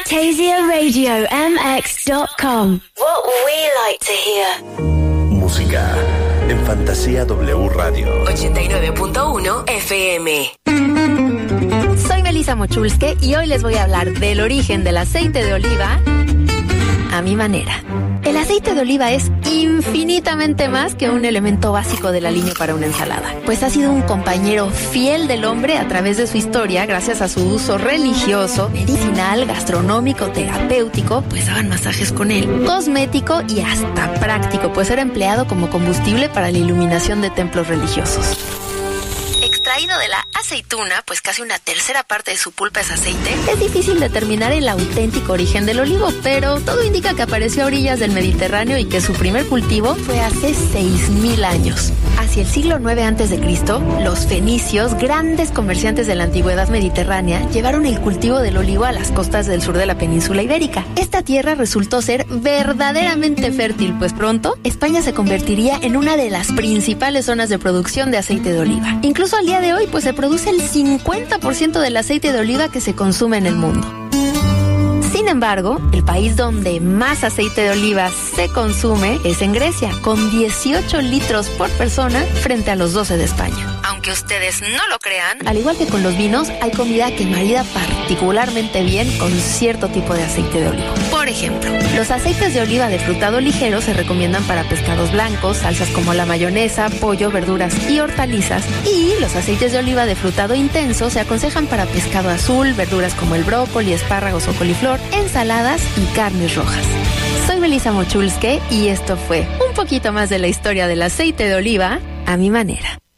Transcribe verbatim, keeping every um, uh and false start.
Fantasia Radio M X dot com. What we like to hear. Música en Fantasía W Radio ochenta y nueve punto uno F M. Soy Melissa Mochulske y hoy les voy a hablar del origen del aceite de oliva a mi manera. El aceite de oliva es infinitamente más que un elemento básico de la línea para una ensalada, pues ha sido un compañero fiel del hombre a través de su historia gracias a su uso religioso, medicinal, gastronómico, terapéutico, pues daban masajes con él, cosmético y hasta práctico, pues era empleado como combustible para la iluminación de templos religiosos. Extraído de la aceituna, pues casi una tercera parte de su pulpa es aceite, es difícil determinar el auténtico origen del olivo, pero todo indica que apareció a orillas del Mediterráneo y que su primer cultivo fue hace seis mil años. Hacia el siglo nueve antes de Cristo, los fenicios, grandes comerciantes de la antigüedad mediterránea, llevaron el cultivo del olivo a las costas del sur de la península ibérica. Esta tierra resultó ser verdaderamente fértil, pues pronto España se convertiría en una de las principales zonas de producción de aceite de oliva. Incluso al día de hoy, pues se produce el cincuenta por ciento del aceite de oliva que se consume en el mundo. Sin embargo, el país donde más aceite de oliva se consume es en Grecia, con dieciocho litros por persona frente a los doce de España. Aunque ustedes no lo crean, al igual que con los vinos, hay comida que marida particularmente bien con cierto tipo de aceite de oliva. Por ejemplo, los aceites de oliva de frutado ligero se recomiendan para pescados blancos, salsas como la mayonesa, pollo, verduras y hortalizas, y los aceites de oliva de frutado intenso se aconsejan para pescado azul, verduras como el brócoli, espárragos o coliflor, ensaladas y carnes rojas. Soy Melissa Mochulske y esto fue un poquito más de la historia del aceite de oliva a mi manera.